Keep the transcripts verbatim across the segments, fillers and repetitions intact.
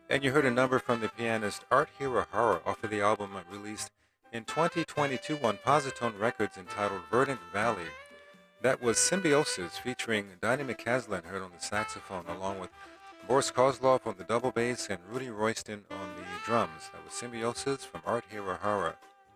And you heard a number from the pianist Art Hirahara off of the album released in twenty twenty-two on Positone Records entitled Verdant Valley. That was Symbiosis featuring Dinah McCaslin heard on the saxophone along with Boris Kozlov on the double bass and Rudy Royston on the drums. That was Symbiosis from Art Hirahara.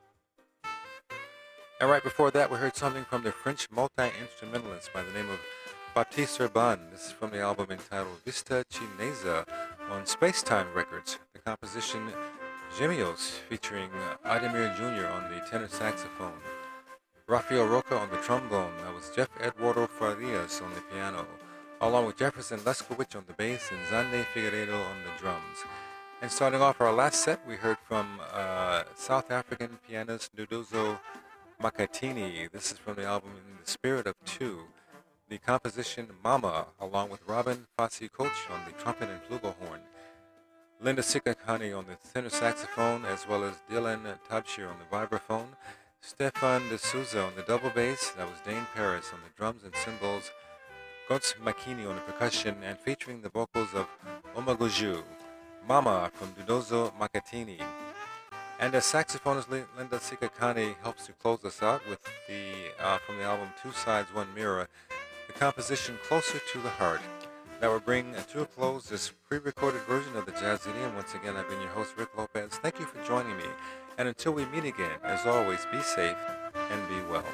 And right before that, we heard something from the French multi-instrumentalist by the name of Baptiste Urban. This is from the album entitled Vista Chinesa on Spacetime Records. The composition Gemios featuring Ademir Junior on the tenor saxophone, Rafael Roca on the trombone. That was Jeff Eduardo Farias on the piano, along with Jefferson Leskowicz on the bass and Zande Figueiredo on the drums. And starting off our last set, we heard from uh, South African pianist Duduzo Makatini. This is from the album In the Spirit of Two. The composition Mama, along with Robin Fassi Coach on the trumpet and flugelhorn, Linda Sikakani on the tenor saxophone, as well as Dylan Tabshir on the vibraphone, Stefan De Souza on the double bass, that was Dane Paris on the drums and cymbals, Gontz Makini on the percussion, and featuring the vocals of Omagoju, Mama from Dudozo Makatini. And as saxophonist Linda Sikakani helps to close us out with the uh, from the album Two Sides, One Mirror, the composition Closer to the Heart. That will bring to a close this pre-recorded version of the Jazz Idiom. Once again, I've been your host, Rick Lopez. Thank you for joining me. And until we meet again, as always, be safe and be well.